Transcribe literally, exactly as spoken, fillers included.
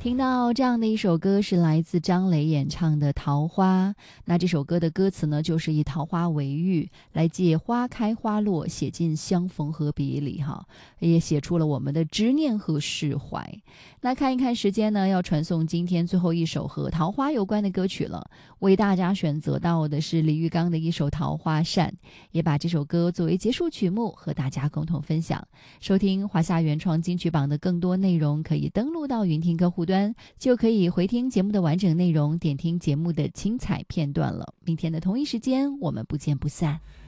听到这样的一首歌是来自张磊演唱的《桃花》，那这首歌的歌词呢，就是以桃花为喻，来借花开花落，写尽相逢和别离哈，也写出了我们的执念和释怀。那看一看时间呢，要传送今天最后一首和桃花有关的歌曲了，为大家选择到的是李玉刚的一首《桃花扇》，也把这首歌作为结束曲目和大家共同分享。收听华夏原创金曲榜的更多内容，可以登录到云听客户端，就可以回听节目的完整内容，点听节目的精彩片段了。明天的同一时间，我们不见不散。